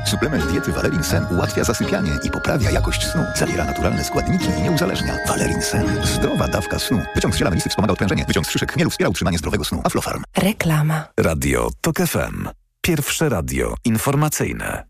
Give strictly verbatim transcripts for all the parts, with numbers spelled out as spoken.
Suplement diety Valerin Sen ułatwia zasypianie i poprawia jakość snu. Zawiera naturalne składniki i nie uzależnia. Valerin Sen. Zdrowa dawka snu. Wyciąg z ziela melisy wspomaga odprężenie. Wyciąg z szyszek chmielu wspiera utrzymanie zdrowego snu. Aflofarm. Reklama. Radio TOK F M. Pierwsze radio informacyjne.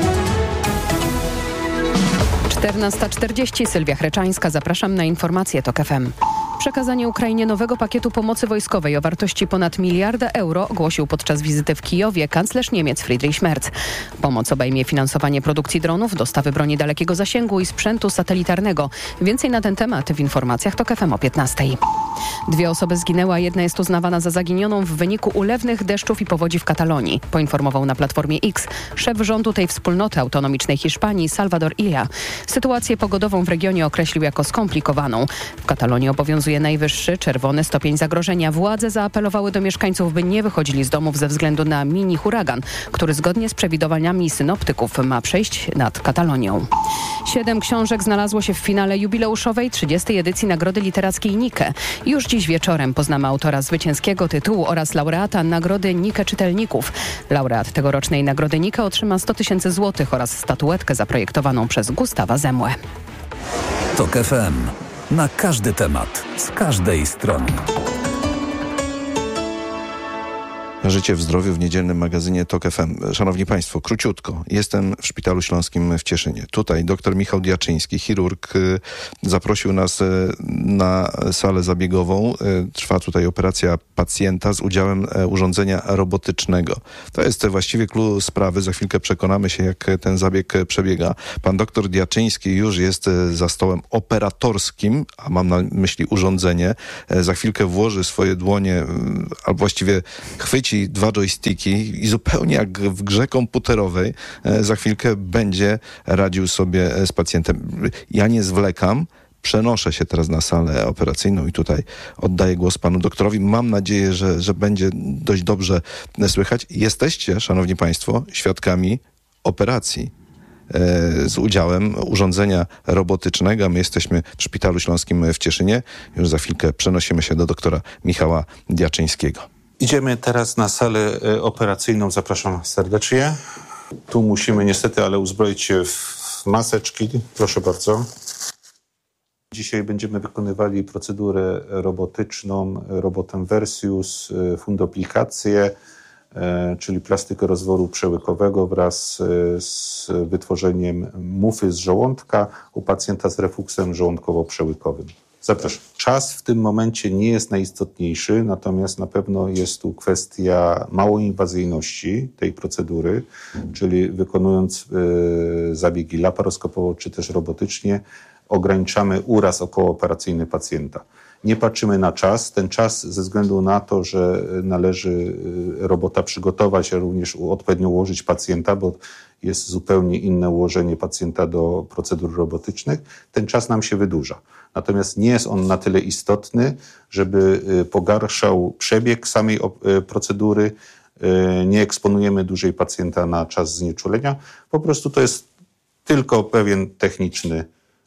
czternasta czterdzieści. Sylwia Chreczańska. Zapraszam na informacje TOK F M. Przekazanie Ukrainie nowego pakietu pomocy wojskowej o wartości ponad miliarda euro ogłosił podczas wizyty w Kijowie kanclerz Niemiec Friedrich Merz. Pomoc obejmie finansowanie produkcji dronów, dostawy broni dalekiego zasięgu i sprzętu satelitarnego. Więcej na ten temat w informacjach TOK F M o piętnastej. Dwie osoby zginęły, a jedna jest uznawana za zaginioną w wyniku ulewnych deszczów i powodzi w Katalonii. Poinformował na Platformie X szef rządu tej wspólnoty autonomicznej Hiszpanii Salvador Illa. Sytuację pogodową w regionie określił jako skomplikowaną. W Katalonii obowiązuje najwyższy czerwony stopień zagrożenia. Władze zaapelowały do mieszkańców, by nie wychodzili z domów ze względu na mini huragan, który zgodnie z przewidywaniami synoptyków ma przejść nad Katalonią. Siedem książek znalazło się w finale jubileuszowej trzydziestej edycji Nagrody Literackiej Nike. Już dziś wieczorem poznamy autora zwycięskiego tytułu oraz laureata Nagrody Nike Czytelników. Laureat tegorocznej Nagrody Nike otrzyma sto tysięcy złotych oraz statuetkę zaprojektowaną przez Gustawa Zemłę. TOK F M. Na każdy temat, z każdej strony. Życie w zdrowiu w niedzielnym magazynie TOK F M. Szanowni Państwo, króciutko. Jestem w Szpitalu Śląskim w Cieszynie. Tutaj dr Michał Diaczyński, chirurg, zaprosił nas na salę zabiegową. Trwa tutaj operacja pacjenta z udziałem urządzenia robotycznego. To jest właściwie klucz sprawy. Za chwilkę przekonamy się, jak ten zabieg przebiega. Pan dr Diaczyński już jest za stołem operatorskim, a mam na myśli urządzenie. Za chwilkę włoży swoje dłonie, a właściwie chwyci dwa joysticki i zupełnie jak w grze komputerowej za chwilkę będzie radził sobie z pacjentem. Ja nie zwlekam. Przenoszę się teraz na salę operacyjną i tutaj oddaję głos panu doktorowi. Mam nadzieję, że, że będzie dość dobrze słychać. Jesteście, szanowni państwo, świadkami operacji z udziałem urządzenia robotycznego. My jesteśmy w Szpitalu Śląskim w Cieszynie. Już za chwilkę przenosimy się do doktora Michała Diaczyńskiego. Idziemy teraz na salę operacyjną. Zapraszam serdecznie. Tu musimy niestety, ale uzbroić się w maseczki. Proszę bardzo. Dzisiaj będziemy wykonywali procedurę robotyczną robotem Versius, fundoplikację, czyli plastykę rozworu przełykowego wraz z wytworzeniem mufy z żołądka u pacjenta z refuksem żołądkowo-przełykowym. Zapraszam. Czas w tym momencie nie jest najistotniejszy, natomiast na pewno jest tu kwestia małoinwazyjności tej procedury, czyli wykonując y, zabiegi laparoskopowo czy też robotycznie, ograniczamy uraz okołooperacyjny pacjenta. Nie patrzymy na czas. Ten czas ze względu na to, że należy robota przygotować, a również odpowiednio ułożyć pacjenta, bo jest zupełnie inne ułożenie pacjenta do procedur robotycznych, ten czas nam się wydłuża. Natomiast nie jest on na tyle istotny, żeby pogarszał przebieg samej procedury. Nie eksponujemy dłużej pacjenta na czas znieczulenia. Po prostu to jest tylko pewien techniczny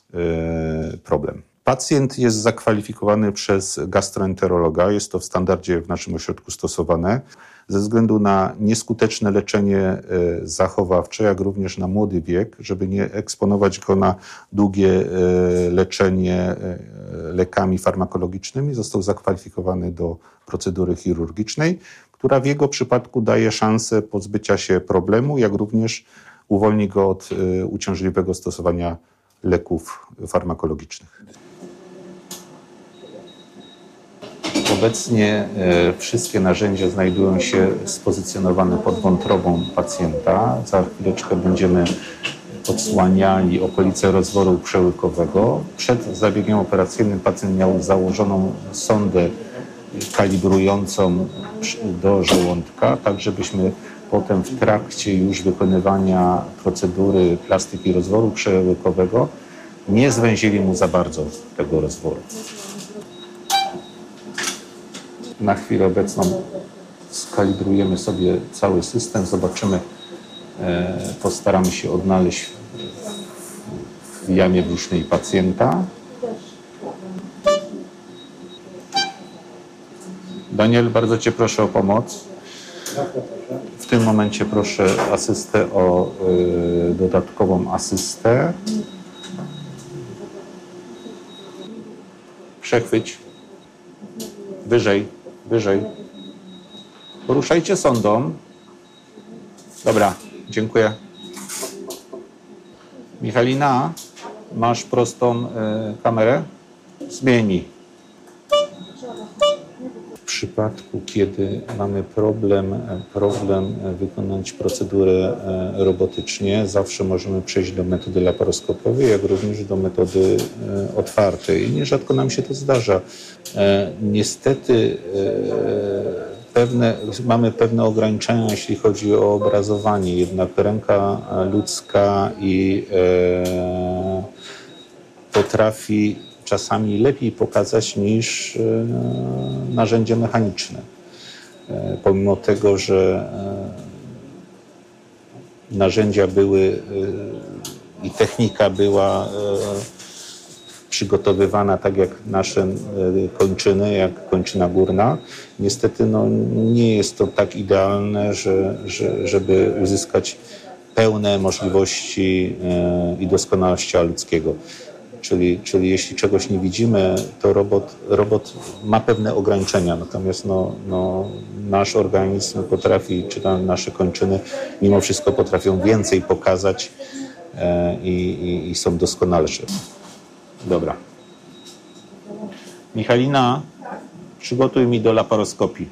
problem. Pacjent jest zakwalifikowany przez gastroenterologa. Jest to w standardzie w naszym ośrodku stosowane. Ze względu na nieskuteczne leczenie zachowawcze, jak również na młody wiek, żeby nie eksponować go na długie leczenie lekami farmakologicznymi, został zakwalifikowany do procedury chirurgicznej, która w jego przypadku daje szansę pozbycia się problemu, jak również uwolni go od uciążliwego stosowania leków farmakologicznych. Obecnie e, wszystkie narzędzia znajdują się spozycjonowane pod wątrobą pacjenta. Za chwileczkę będziemy odsłaniali okolice rozworu przełykowego. Przed zabiegiem operacyjnym pacjent miał założoną sondę kalibrującą do żołądka, tak żebyśmy potem w trakcie już wykonywania procedury plastyki rozworu przełykowego nie zwęzili mu za bardzo tego rozworu. Na chwilę obecną skalibrujemy sobie cały system, zobaczymy, e, postaramy się odnaleźć w, w jamie brzusznej pacjenta. Daniel, bardzo Cię proszę o pomoc. W tym momencie proszę asystę o y, dodatkową asystę. Przechwyć. Wyżej, wyżej. Poruszajcie sondą. Dobra, dziękuję. Michalina, masz prostą y, kamerę? Zmieni. W przypadku, kiedy mamy problem, problem wykonać procedurę robotycznie, zawsze możemy przejść do metody laparoskopowej, jak również do metody otwartej. Nierzadko nam się to zdarza. Niestety pewne, mamy pewne ograniczenia, jeśli chodzi o obrazowanie. Jednak ręka ludzka i e, potrafi czasami lepiej pokazać niż e, narzędzie mechaniczne. E, pomimo tego, że e, narzędzia były e, i technika była e, przygotowywana tak jak nasze e, kończyny, jak kończyna górna, niestety no, nie jest to tak idealne, że, że, żeby uzyskać pełne możliwości e, i doskonałości ludzkiego. Czyli, czyli jeśli czegoś nie widzimy, to robot, robot ma pewne ograniczenia, natomiast no, no, nasz organizm potrafi, czy tam nasze kończyny, mimo wszystko potrafią więcej pokazać e, i, i, i są doskonalsze. Dobra. Michalina, przygotuj mi do laparoskopii.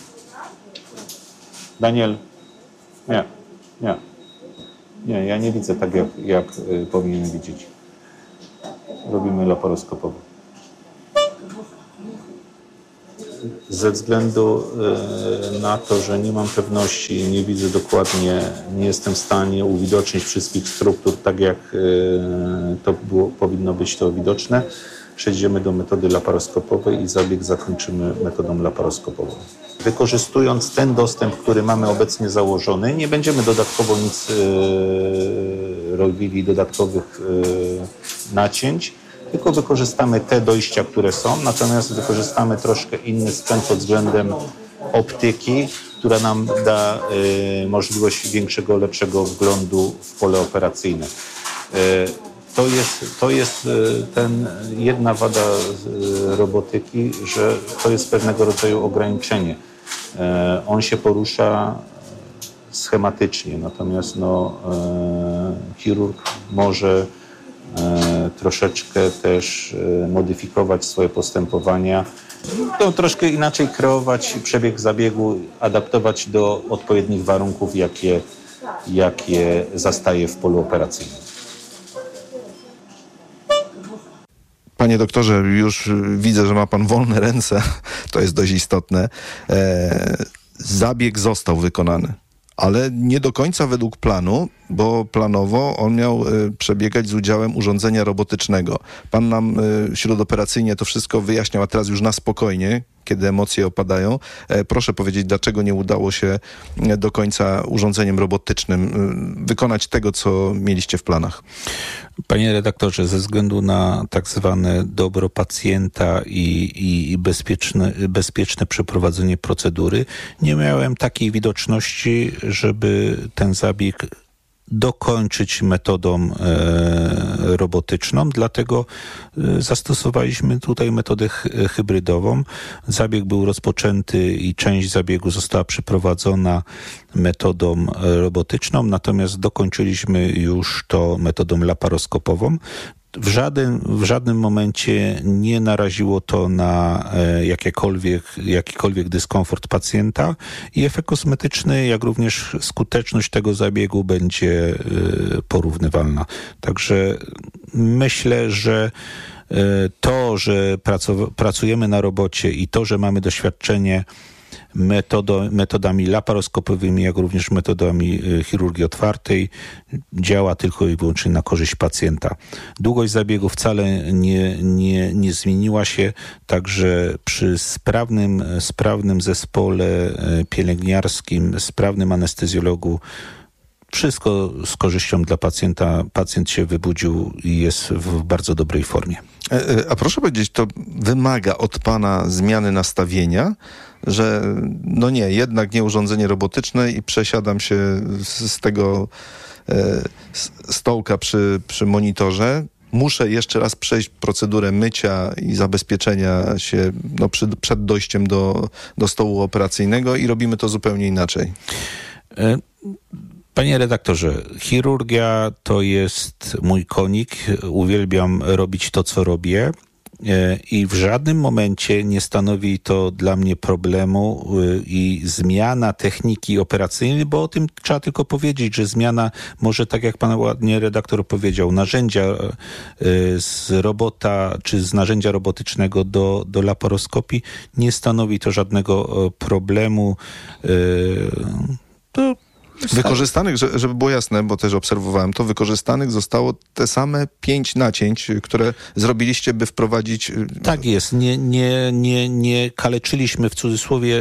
Daniel? Nie, nie. Nie, ja nie widzę tak, jak, jak y, powinien widzieć. Robimy laparoskopowo. Ze względu y, na to, że nie mam pewności, nie widzę dokładnie, nie jestem w stanie uwidocznić wszystkich struktur tak, jak y, to było, powinno być to widoczne, przejdziemy do metody laparoskopowej i zabieg zakończymy metodą laparoskopową. Wykorzystując ten dostęp, który mamy obecnie założony, nie będziemy dodatkowo nic y, robili, dodatkowych y, nacięć, tylko wykorzystamy te dojścia, które są, natomiast wykorzystamy troszkę inny sprzęt pod względem optyki, która nam da y, możliwość większego, lepszego wglądu w pole operacyjne. Y, to jest, to jest y, ten jedna wada y, robotyki, że to jest pewnego rodzaju ograniczenie. Y, on się porusza schematycznie, natomiast no, y, chirurg może E, troszeczkę też e, modyfikować swoje postępowania, to troszkę inaczej kreować przebieg zabiegu, adaptować do odpowiednich warunków, jakie, jakie zastaje w polu operacyjnym. Panie doktorze, już widzę, że ma pan wolne ręce, to jest dość istotne. E, zabieg został wykonany, ale nie do końca według planu, bo planowo on miał y, przebiegać z udziałem urządzenia robotycznego. Pan nam y, śródoperacyjnie to wszystko wyjaśniał, a teraz już na spokojnie, kiedy emocje opadają. E, proszę powiedzieć, dlaczego nie udało się do końca urządzeniem robotycznym y, wykonać tego, co mieliście w planach? Panie redaktorze, ze względu na tak zwane dobro pacjenta i, i bezpieczne, bezpieczne przeprowadzenie procedury, nie miałem takiej widoczności, żeby ten zabieg dokończyć metodą e, robotyczną, dlatego e, zastosowaliśmy tutaj metodę ch- hybrydową. Zabieg był rozpoczęty i część zabiegu została przeprowadzona metodą robotyczną, natomiast dokończyliśmy już to metodą laparoskopową. W żadnym, w żadnym momencie nie naraziło to na e, jakiekolwiek, jakikolwiek dyskomfort pacjenta i efekt kosmetyczny, jak również skuteczność tego zabiegu będzie e, porównywalna. Także myślę, że e, to, że pracu- pracujemy na robocie i to, że mamy doświadczenie Metodo, metodami laparoskopowymi, jak również metodami chirurgii otwartej, działa tylko i wyłącznie na korzyść pacjenta. Długość zabiegu wcale nie, nie, nie zmieniła się, także przy sprawnym, sprawnym zespole pielęgniarskim, sprawnym anestezjologu, wszystko z korzyścią dla pacjenta. Pacjent się wybudził i jest w bardzo dobrej formie. A proszę powiedzieć, to wymaga od pana zmiany nastawienia, że no nie, jednak nie urządzenie robotyczne i przesiadam się z, z tego e, stołka przy, przy monitorze. Muszę jeszcze raz przejść procedurę mycia i zabezpieczenia się no, przy, przed dojściem do, do stołu operacyjnego i robimy to zupełnie inaczej. E- Panie redaktorze, chirurgia to jest mój konik. Uwielbiam robić to, co robię i w żadnym momencie nie stanowi to dla mnie problemu i zmiana techniki operacyjnej, bo o tym trzeba tylko powiedzieć, że zmiana może, tak jak pan ładnie redaktor powiedział, narzędzia z robota czy z narzędzia robotycznego do, do laparoskopii nie stanowi to żadnego problemu. To Wykorzystanych, żeby było jasne, bo też obserwowałem to, wykorzystanych zostało te same pięć nacięć, które zrobiliście, by wprowadzić... Tak jest. Nie, nie, nie, nie kaleczyliśmy w cudzysłowie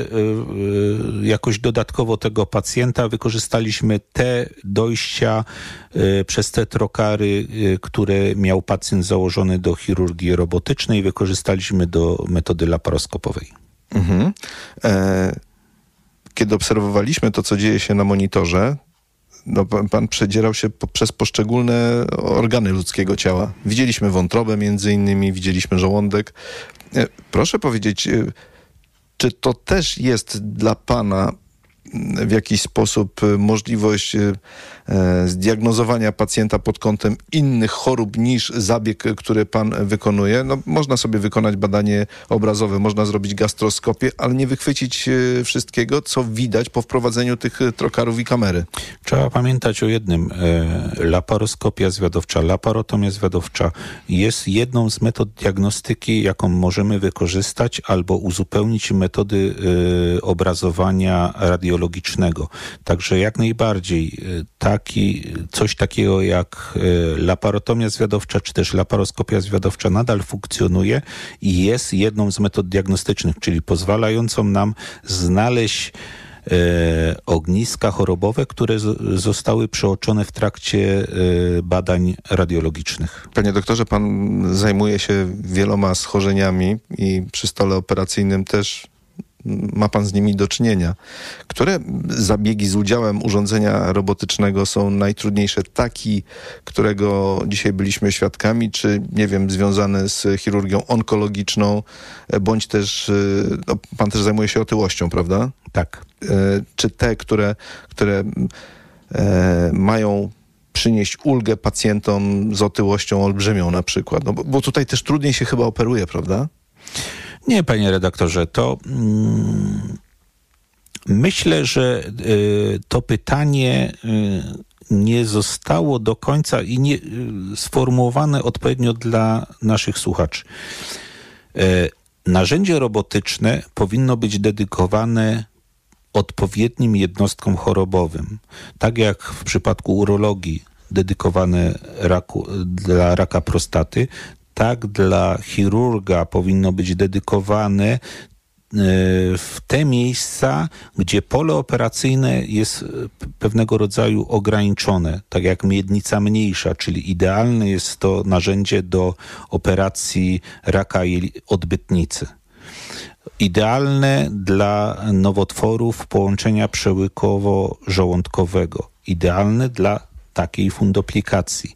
yy, jakoś dodatkowo tego pacjenta. Wykorzystaliśmy te dojścia yy, przez te trokary, yy, które miał pacjent założony do chirurgii robotycznej. Wykorzystaliśmy do metody laparoskopowej. Mhm. E- Kiedy obserwowaliśmy to, co dzieje się na monitorze, no pan, pan przedzierał się po, przez poszczególne organy ludzkiego ciała. Widzieliśmy wątrobę między innymi, widzieliśmy żołądek. Proszę powiedzieć, czy to też jest dla pana w jakiś sposób możliwość zdiagnozowania pacjenta pod kątem innych chorób niż zabieg, który pan wykonuje? No, można sobie wykonać badanie obrazowe, można zrobić gastroskopię, ale nie wychwycić wszystkiego, co widać po wprowadzeniu tych trokarów i kamery. Trzeba pamiętać o jednym. Laparoskopia zwiadowcza, laparotomia zwiadowcza jest jedną z metod diagnostyki, jaką możemy wykorzystać albo uzupełnić metody obrazowania radiologicznego. Także jak najbardziej taki, coś takiego jak laparotomia zwiadowcza, czy też laparoskopia zwiadowcza nadal funkcjonuje i jest jedną z metod diagnostycznych, czyli pozwalającą nam znaleźć e, ogniska chorobowe, które z, zostały przeoczone w trakcie e, badań radiologicznych. Panie doktorze, pan zajmuje się wieloma schorzeniami i przy stole operacyjnym też ma pan z nimi do czynienia. Które zabiegi z udziałem urządzenia robotycznego są najtrudniejsze? Taki, którego dzisiaj byliśmy świadkami, czy, nie wiem, związane z chirurgią onkologiczną, bądź też, no, pan też zajmuje się otyłością, prawda? Tak. Czy te, które, które e, mają przynieść ulgę pacjentom z otyłością olbrzymią na przykład? No, bo, bo tutaj też trudniej się chyba operuje, prawda? Nie, panie redaktorze, to mm, myślę, że y, to pytanie y, nie zostało do końca i nie y, sformułowane odpowiednio dla naszych słuchaczy. Y, narzędzie robotyczne powinno być dedykowane odpowiednim jednostkom chorobowym. Tak jak w przypadku urologii dedykowane raku, dla raka prostaty, tak dla chirurga powinno być dedykowane w te miejsca, gdzie pole operacyjne jest pewnego rodzaju ograniczone, tak jak miednica mniejsza, czyli idealne jest to narzędzie do operacji raka odbytnicy. Idealne dla nowotworów połączenia przełykowo-żołądkowego. Idealne dla takiej fundoplikacji.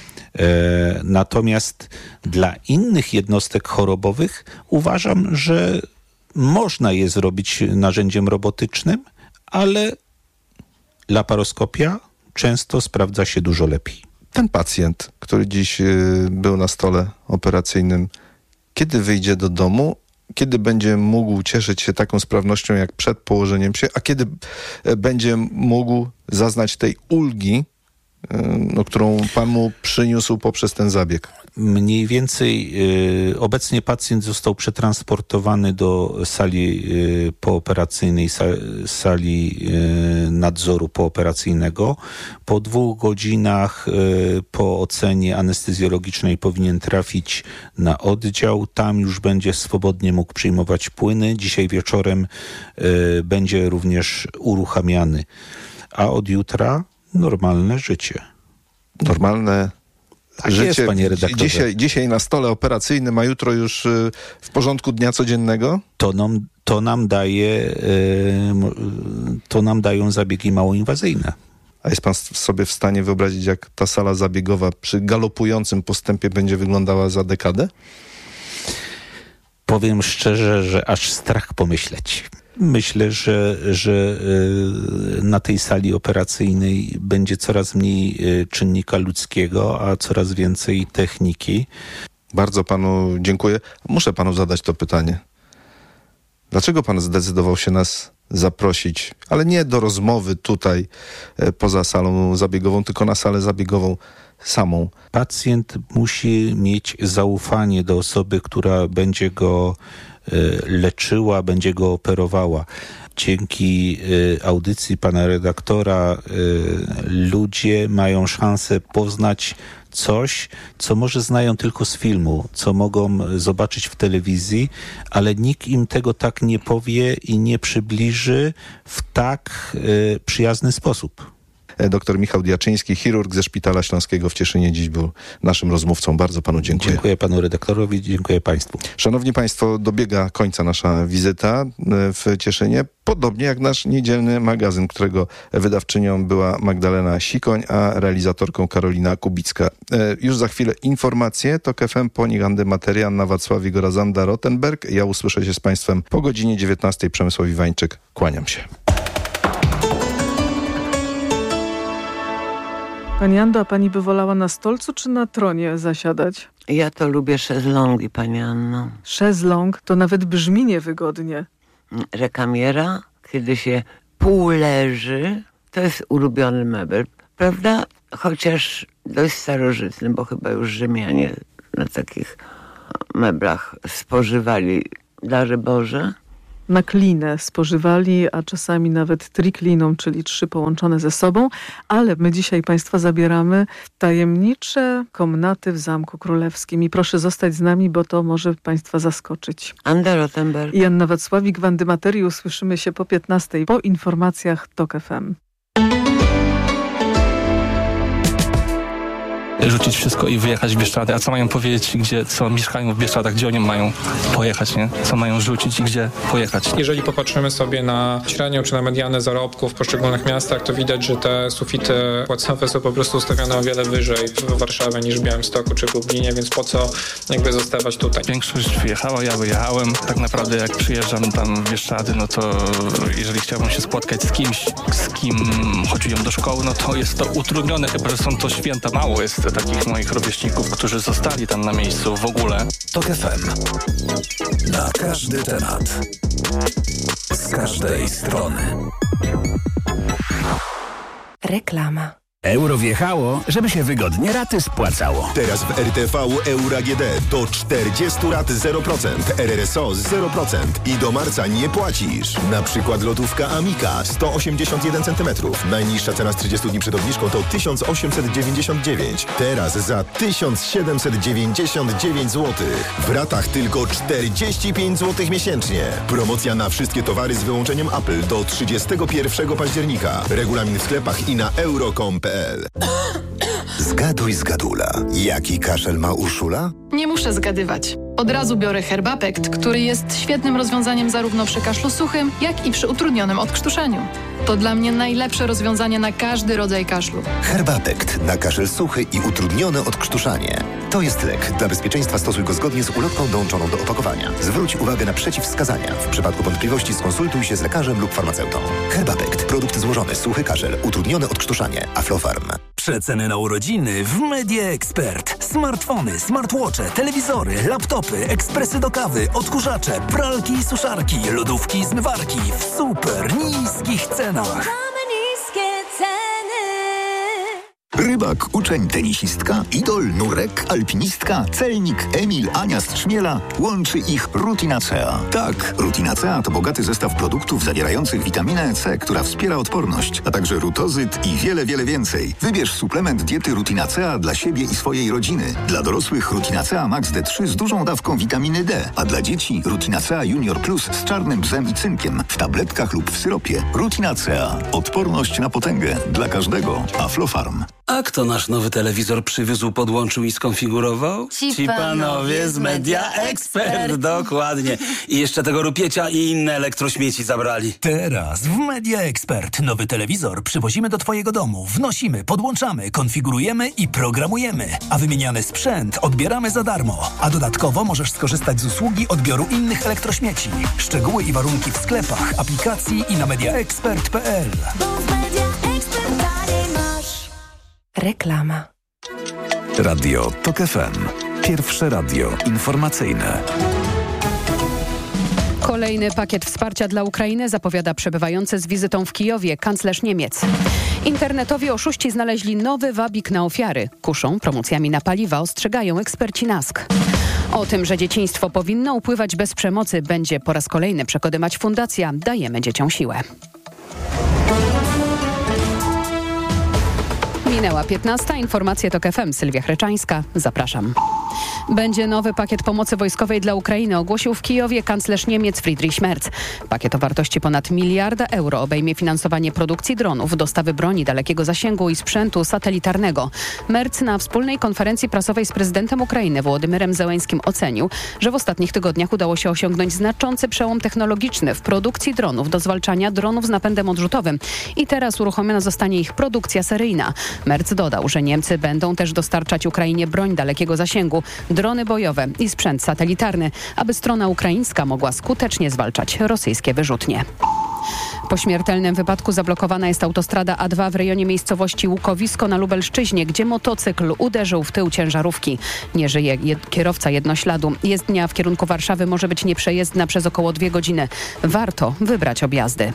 Natomiast dla innych jednostek chorobowych uważam, że można je zrobić narzędziem robotycznym, ale laparoskopia często sprawdza się dużo lepiej. Ten pacjent, który dziś był na stole operacyjnym, kiedy wyjdzie do domu, kiedy będzie mógł cieszyć się taką sprawnością jak przed położeniem się, a kiedy będzie mógł zaznać tej ulgi, no, którą pan mu przyniósł poprzez ten zabieg? Mniej więcej y, obecnie pacjent został przetransportowany do sali y, pooperacyjnej, sa, sali y, nadzoru pooperacyjnego. Po dwóch godzinach y, po ocenie anestezjologicznej powinien trafić na oddział. Tam już będzie swobodnie mógł przyjmować płyny. Dzisiaj wieczorem y, będzie również uruchamiany. A od jutra normalne życie. Normalne Tak jest, panie redaktorze. Dzisiaj, dzisiaj na stole operacyjnym, a jutro już y, w porządku dnia codziennego? To nam, to nam daje, y, to nam dają zabiegi małoinwazyjne. A jest pan sobie w stanie wyobrazić, jak ta sala zabiegowa przy galopującym postępie będzie wyglądała za dekadę? Powiem szczerze, że aż strach pomyśleć. Myślę, że, że na tej sali operacyjnej będzie coraz mniej czynnika ludzkiego, a coraz więcej techniki. Bardzo panu dziękuję. Muszę panu zadać to pytanie. Dlaczego pan zdecydował się nas zaprosić, ale nie do rozmowy tutaj poza salą zabiegową, tylko na salę zabiegową samą? Pacjent musi mieć zaufanie do osoby, która będzie go leczyła, będzie go operowała. Dzięki audycji pana redaktora ludzie mają szansę poznać coś, co może znają tylko z filmu, co mogą zobaczyć w telewizji, ale nikt im tego tak nie powie i nie przybliży w tak y, przyjazny sposób. Doktor Michał Diaczyński, chirurg ze Szpitala Śląskiego w Cieszynie, dziś był naszym rozmówcą. Bardzo panu dziękuję. Dziękuję panu redaktorowi, dziękuję państwu. Szanowni państwo, dobiega końca nasza wizyta w Cieszynie, podobnie jak nasz niedzielny magazyn, którego wydawczynią była Magdalena Sikoń, a realizatorką Karolina Kubicka. Już za chwilę informacje, TOK F M, po nich Andy Materian, na Wacławie Gorazanda, Rottenberg. Ja usłyszę się z państwem po godzinie dziewiętnastej. Przemysław Iwańczyk, kłaniam się. Pani Ando, a pani by wolała na stolcu czy na tronie zasiadać? Ja to lubię szezlongi, pani Anno. Szezlong to nawet brzmi niewygodnie. Rekamiera, kiedy się pół leży, to jest ulubiony mebel, prawda? Chociaż dość starożytny, bo chyba już Rzymianie na takich meblach spożywali dary Boże. Na klinę spożywali, a czasami nawet trikliną, czyli trzy połączone ze sobą, ale my dzisiaj państwa zabieramy w tajemnicze komnaty w Zamku Królewskim i proszę zostać z nami, bo to może państwa zaskoczyć. Anda Rottenberg i Anna Wacławik w Andy Materii. Usłyszymy się po piętnastej, po informacjach TOK F M. Rzucić wszystko i wyjechać w Bieszczady. A co mają powiedzieć, gdzie, co mieszkają w Bieszczadach, gdzie oni mają pojechać, nie? Co mają rzucić i gdzie pojechać. Jeżeli popatrzymy sobie na średnią czy na medianę zarobków w poszczególnych miastach, to widać, że te sufity płacowe są po prostu ustawione o wiele wyżej w Warszawie niż w Białymstoku czy w Lublinie, więc po co jakby zostawać tutaj? Większość wyjechała, ja wyjechałem. Tak naprawdę jak przyjeżdżam tam w Bieszczady, no to jeżeli chciałbym się spotkać z kimś, z kim chodziłem do szkoły, no to jest to utrudnione, chyba że są to święta. Mało jest takich moich rówieśników, którzy zostali tam na miejscu w ogóle. TOK F M. Na każdy temat. Z każdej strony. Reklama. Euro wjechało, żeby się wygodnie raty spłacało. Teraz w R T V Euro A G D do czterdziestu rat zero procent, R R S O zero procent i do marca nie płacisz. Na przykład lotówka Amica sto osiemdziesiąt jeden centymetrów. Najniższa cena z trzydziestu dni przed obniżką to tysiąc osiemset dziewięćdziesiąt dziewięć. Teraz za tysiąc siedemset dziewięćdziesiąt dziewięć złotych. W ratach tylko czterdzieści pięć złotych miesięcznie. Promocja na wszystkie towary z wyłączeniem Apple do trzydziestego pierwszego października. Regulamin w sklepach i na euro kropka com kropka p l. Zgaduj, zgadula. Jaki kaszel ma Urszula? Nie muszę zgadywać. Od razu biorę Herbapekt, który jest świetnym rozwiązaniem zarówno przy kaszlu suchym, jak i przy utrudnionym odkrztuszeniu. To dla mnie najlepsze rozwiązanie na każdy rodzaj kaszlu. Herbapekt na kaszel suchy i utrudnione odkrztuszanie. To jest lek. Dla bezpieczeństwa stosuj go zgodnie z ulotką dołączoną do opakowania. Zwróć uwagę na przeciwwskazania. W przypadku wątpliwości skonsultuj się z lekarzem lub farmaceutą. Herbapekt. Produkt złożony. Suchy kaszel. Utrudnione odkrztuszanie. Aflofarm. Przeceny na urodziny w Media Expert. Smartfony, smartwatche, telewizory, laptopy, ekspresy do kawy, odkurzacze, pralki i suszarki, lodówki i zmywarki w super niskich cenach. Rybak, uczeń, tenisistka, idol, nurek, alpinistka, celnik, Emil, Ania z Trzmiela. Łączy ich Rutinacea. Tak, Rutinacea to bogaty zestaw produktów zawierających witaminę C, która wspiera odporność, a także rutozyt i wiele, wiele więcej. Wybierz suplement diety Rutinacea dla siebie i swojej rodziny. Dla dorosłych Rutinacea Max D trzy z dużą dawką witaminy D, a dla dzieci Rutinacea Junior Plus z czarnym bzem i cynkiem w tabletkach lub w syropie. Rutinacea. Odporność na potęgę. Dla każdego. Aflofarm. A kto nasz nowy telewizor przywiózł, podłączył i skonfigurował? Ci, Ci panowie z Media Expert. Dokładnie. I jeszcze tego rupiecia i inne elektrośmieci zabrali. Teraz w Media Expert nowy telewizor przywozimy do twojego domu, wnosimy, podłączamy, konfigurujemy i programujemy. A wymieniany sprzęt odbieramy za darmo. A dodatkowo możesz skorzystać z usługi odbioru innych elektrośmieci. Szczegóły i warunki w sklepach, aplikacji i na mediaexpert kropka p l. Reklama. Radio TOK F M. Pierwsze radio informacyjne. Kolejny pakiet wsparcia dla Ukrainy zapowiada przebywający z wizytą w Kijowie kanclerz Niemiec. Internetowi oszuści znaleźli nowy wabik na ofiary. Kuszą promocjami na paliwa, ostrzegają eksperci N A S K. O tym, że dzieciństwo powinno upływać bez przemocy, będzie po raz kolejny przekonywać fundacja Dajemy Dzieciom Siłę. Minęła piętnasta. Informacje TOK F M. Sylwia Chreczańska. Zapraszam. Będzie nowy pakiet pomocy wojskowej dla Ukrainy, ogłosił w Kijowie kanclerz Niemiec Friedrich Merz. Pakiet o wartości ponad miliarda euro obejmie finansowanie produkcji dronów, dostawy broni dalekiego zasięgu i sprzętu satelitarnego. Merz na wspólnej konferencji prasowej z prezydentem Ukrainy Wołodymyrem Zełenskim ocenił, że w ostatnich tygodniach udało się osiągnąć znaczący przełom technologiczny w produkcji dronów do zwalczania dronów z napędem odrzutowym i teraz uruchomiona zostanie ich produkcja seryjna. Merz dodał, że Niemcy będą też dostarczać Ukrainie broń dalekiego zasięgu, drony bojowe i sprzęt satelitarny, aby strona ukraińska mogła skutecznie zwalczać rosyjskie wyrzutnie. Po śmiertelnym wypadku zablokowana jest autostrada A dwa w rejonie miejscowości Łukowisko na Lubelszczyźnie, gdzie motocykl uderzył w tył ciężarówki. Nie żyje jed- kierowca jednośladu. Jezdnia w kierunku Warszawy może być nieprzejezdna przez około dwie godziny. Warto wybrać objazdy.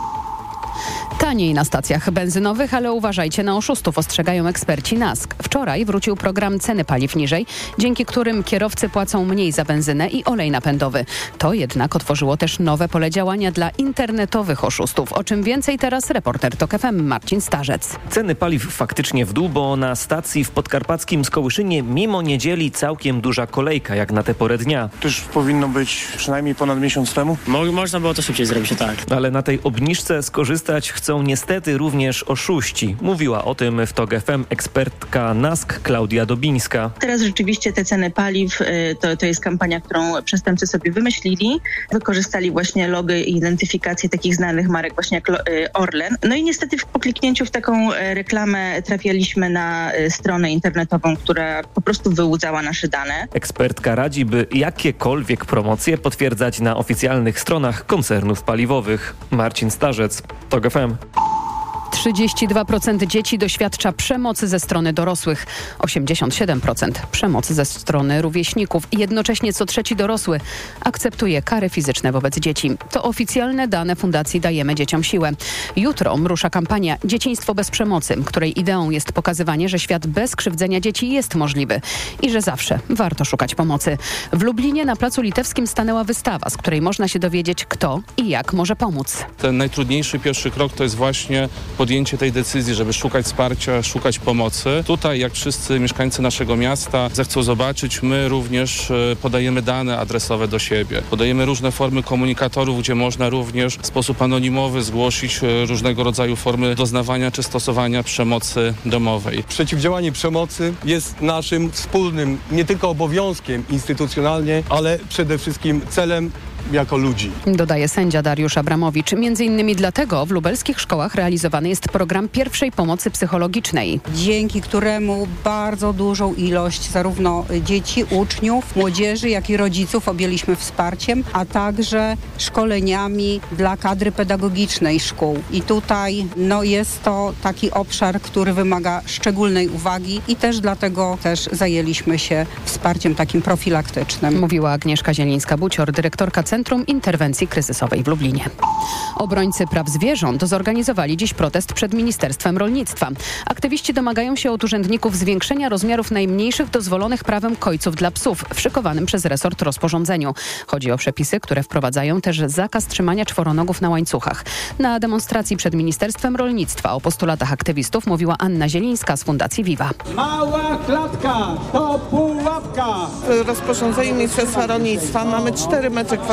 Taniej na stacjach benzynowych, ale uważajcie na oszustów, ostrzegają eksperci N A S K. Wczoraj wrócił program ceny paliw niżej, dzięki którym kierowcy płacą mniej za benzynę i olej napędowy. To jednak otworzyło też nowe pole działania dla internetowych oszustów. O czym więcej teraz reporter TOK F M Marcin Starzec. Ceny paliw faktycznie w dół, bo na stacji w podkarpackim Skołyszynie mimo niedzieli całkiem duża kolejka jak na tę porę dnia. To już powinno być przynajmniej ponad miesiąc temu. Mo- można było to szybciej zrobić, tak. Ale na tej obniżce skorzystać chcą niestety również oszuści. Mówiła o tym w TOK F M ekspertka N A S K Klaudia Dobińska. Teraz rzeczywiście te ceny paliw to, to jest kampania, którą przestępcy sobie wymyślili. Wykorzystali właśnie logy i identyfikację takich znanych marek właśnie jak Orlen. No i niestety po kliknięciu w taką reklamę trafialiśmy na stronę internetową, która po prostu wyłudzała nasze dane. Ekspertka radzi, by jakiekolwiek promocje potwierdzać na oficjalnych stronach koncernów paliwowych. Marcin Starzec, TOK F M. trzydzieści dwa procent dzieci doświadcza przemocy ze strony dorosłych, osiemdziesiąt siedem procent przemocy ze strony rówieśników i jednocześnie co trzeci dorosły akceptuje kary fizyczne wobec dzieci. To oficjalne dane Fundacji Dajemy Dzieciom Siłę. Jutro rusza kampania Dzieciństwo bez przemocy, której ideą jest pokazywanie, że świat bez krzywdzenia dzieci jest możliwy i że zawsze warto szukać pomocy. W Lublinie na Placu Litewskim stanęła wystawa, z której można się dowiedzieć, kto i jak może pomóc. Ten najtrudniejszy pierwszy krok to jest właśnie podjęcie tej decyzji, żeby szukać wsparcia, szukać pomocy. Tutaj, jak wszyscy mieszkańcy naszego miasta zechcą zobaczyć, my również podajemy dane adresowe do siebie. Podajemy różne formy komunikatorów, gdzie można również w sposób anonimowy zgłosić różnego rodzaju formy doznawania czy stosowania przemocy domowej. Przeciwdziałanie przemocy jest naszym wspólnym nie tylko obowiązkiem instytucjonalnie, ale przede wszystkim celem jako ludzi. Dodaje sędzia Dariusz Abramowicz. Między innymi dlatego w lubelskich szkołach realizowany jest program pierwszej pomocy psychologicznej. Dzięki któremu bardzo dużą ilość zarówno dzieci, uczniów, młodzieży, jak i rodziców objęliśmy wsparciem, a także szkoleniami dla kadry pedagogicznej szkół. I tutaj no, jest to taki obszar, który wymaga szczególnej uwagi i też dlatego też zajęliśmy się wsparciem takim profilaktycznym. Mówiła Agnieszka Zielińska-Bucior, dyrektorka Centrum Interwencji Kryzysowej w Lublinie. Obrońcy praw zwierząt zorganizowali dziś protest przed Ministerstwem Rolnictwa. Aktywiści domagają się od urzędników zwiększenia rozmiarów najmniejszych dozwolonych prawem kojców dla psów w szykowanym przez resort rozporządzeniu. Chodzi o przepisy, które wprowadzają też zakaz trzymania czworonogów na łańcuchach. Na demonstracji przed Ministerstwem Rolnictwa o postulatach aktywistów mówiła Anna Zielińska z Fundacji Viva. Mała klatka to pułapka. W rozporządzeniu Ministerstwa Rolnictwa mamy cztery metry kwadratowe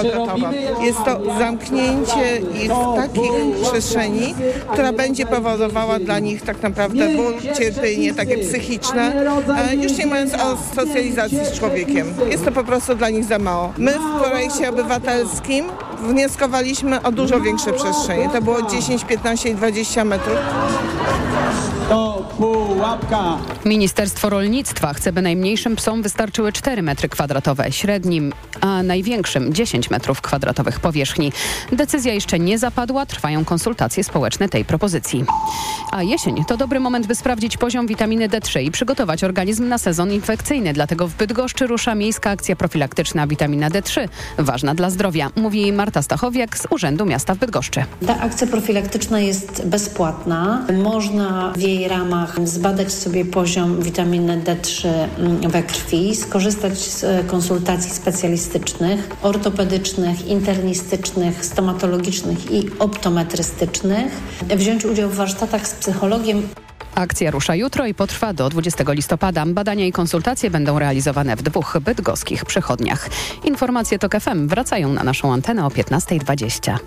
gotowa. Jest to zamknięcie ich w takiej przestrzeni, która będzie powodowała dla nich tak naprawdę ból, cierpienie takie psychiczne, już nie mówiąc o socjalizacji z człowiekiem. Jest to po prostu dla nich za mało. My w projekcie obywatelskim wnioskowaliśmy o dużo większe przestrzenie. To było dziesięć, piętnaście i dwadzieścia metrów. To pułapka. Ministerstwo Rolnictwa chce, by najmniejszym psom wystarczyły cztery metry kwadratowe, średnim, a największym dziesięć metrów kwadratowych powierzchni. Decyzja jeszcze nie zapadła, trwają konsultacje społeczne tej propozycji. A jesień to dobry moment, by sprawdzić poziom witaminy D trzy i przygotować organizm na sezon infekcyjny. Dlatego w Bydgoszczy rusza miejska akcja profilaktyczna Witamina D trzy. Ważna dla zdrowia, mówi Marta Stachowiak z Urzędu Miasta w Bydgoszczy. Ta akcja profilaktyczna jest bezpłatna. Można w jej ramach zbadać sobie poziom witaminy D trzy we krwi, skorzystać z konsultacji specjalistycznych, ortopedycznych, internistycznych, stomatologicznych i optometrystycznych, wziąć udział w warsztatach z psychologiem. Akcja rusza jutro i potrwa do dwudziestego listopada. Badania i konsultacje będą realizowane w dwóch bydgoskich przychodniach. Informacje TOK F M wracają na naszą antenę o piętnasta dwadzieścia.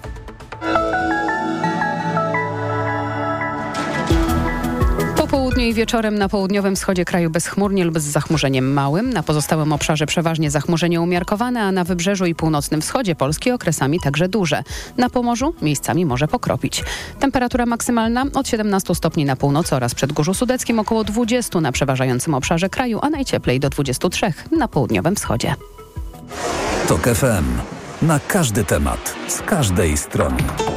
Po południu i wieczorem na południowym wschodzie kraju bezchmurnie lub z zachmurzeniem małym. Na pozostałym obszarze przeważnie zachmurzenie umiarkowane, a na wybrzeżu i północnym wschodzie Polski okresami także duże. Na Pomorzu miejscami może pokropić. Temperatura maksymalna od siedemnastu stopni na północy oraz Przedgórzu Sudeckim, około dwudziestu na przeważającym obszarze kraju, a najcieplej do dwudziestu trzech na południowym wschodzie. TOK F M. Na każdy temat, z każdej strony.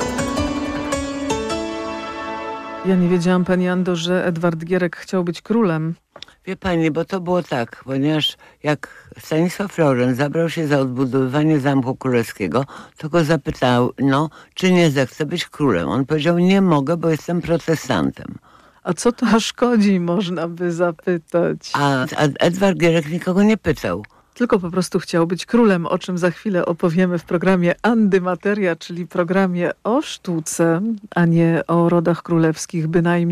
Ja nie wiedziałam, pani Ando, że Edward Gierek chciał być królem. Wie pani, bo to było tak, ponieważ jak Stanisław Lorentz zabrał się za odbudowywanie Zamku Królewskiego, to go zapytano, czy nie zechce być królem. On powiedział, nie mogę, bo jestem protestantem. A co to szkodzi, można by zapytać. A, a Edward Gierek nikogo nie pytał. Tylko po prostu chciał być królem, o czym za chwilę opowiemy w programie Andymateria, czyli programie o sztuce, a nie o rodach królewskich bynajmniej.